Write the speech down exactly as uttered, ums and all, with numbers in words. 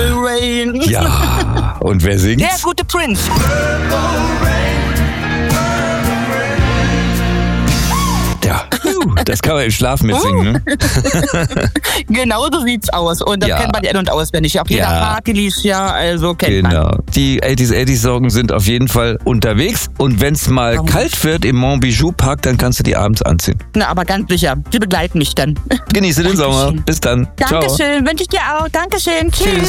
Purple Rain. Ja, und wer singt? Der gute Prince. Ja, das kann man im Schlaf mitsingen, ne? Genau so sieht's aus. Und das Ja. kennt man ja in- und auswendig. Auf jeder Ja. Party lief's ja, also kennt man. Genau. Die achtziger achtziger-Sorgen sind auf jeden Fall unterwegs. Und wenn es mal Oh. kalt wird im Montbijou Park, dann kannst du die abends anziehen. Na, aber ganz sicher, sie begleiten mich dann. Genieße den Sommer. Dankeschön. Bis dann. Ciao. Dankeschön, wünsche ich dir auch. Dankeschön. Tschüss. Tschüss.